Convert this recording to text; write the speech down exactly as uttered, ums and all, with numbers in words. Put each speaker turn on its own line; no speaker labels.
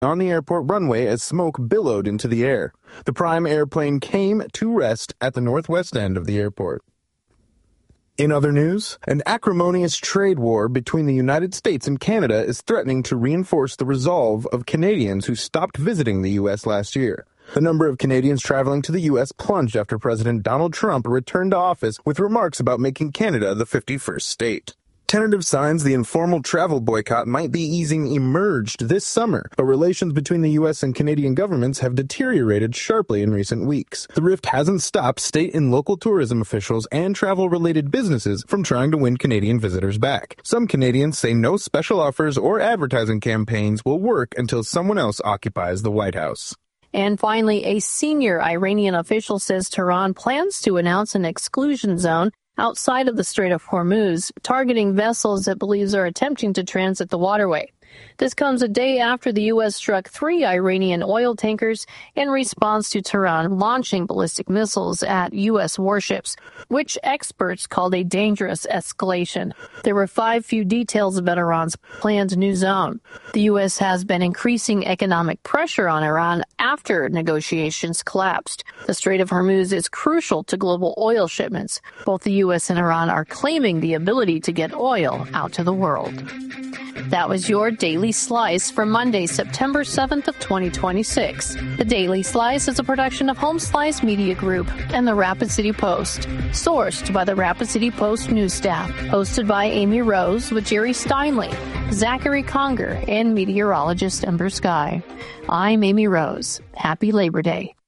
on the airport runway as smoke billowed into the air. The Prime airplane came to rest at the northwest end of the airport. In other news, an acrimonious trade war between the United States and Canada is threatening to reinforce the resolve of Canadians who stopped visiting the U S last year. The number of Canadians traveling to the U S plunged after President Donald Trump returned to office with remarks about making Canada the fifty-first state. Tentative signs the informal travel boycott might be easing emerged this summer, but relations between the U S and Canadian governments have deteriorated sharply in recent weeks. The rift hasn't stopped state and local tourism officials and travel-related businesses from trying to win Canadian visitors back. Some Canadians say no special offers or advertising campaigns will work until someone else occupies the White House.
And finally, a senior Iranian official says Tehran plans to announce an exclusion zone outside of the Strait of Hormuz, targeting vessels it believes are attempting to transit the waterway. This comes a day after the U S struck three Iranian oil tankers in response to Tehran launching ballistic missiles at U S warships, which experts called a dangerous escalation. There were five few details about Iran's planned new zone. The U S has been increasing economic pressure on Iran after negotiations collapsed. The Strait of Hormuz is crucial to global oil shipments. Both the U S and Iran are claiming the ability to get oil out to the world. That was your Daily Slice for Monday, September seventh of twenty twenty-six. The Daily Slice is a production of Home Slice Media Group and the Rapid City Post. Sourced by the Rapid City Post news staff. Hosted by Amy Rose with Jerry Steinley, Zachary Conger, and meteorologist Ember Sky. I'm Amy Rose. Happy Labor Day.